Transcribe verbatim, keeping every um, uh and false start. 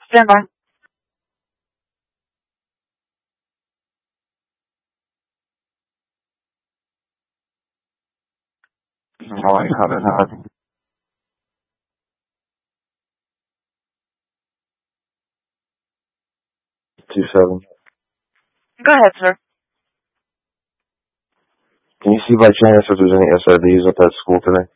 Stand by. All right, how did I? Two seven. Go ahead, sir. Can you see by chance if there's any S I Ds at that school today?